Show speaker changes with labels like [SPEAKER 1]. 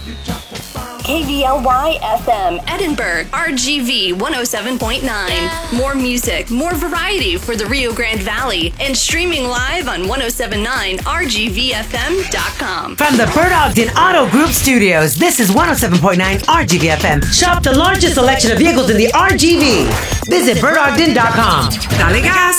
[SPEAKER 1] KVLY FM, Edinburgh, RGV 107.9. More music, more variety for the Rio Grande Valley, and streaming live on 1079rgvfm.com.
[SPEAKER 2] From the Bert Ogden Auto Group Studios, this is 107.9 RGV FM. Shop the largest selection of vehicles in the RGV. Visit BertOgden.com. Dale gas!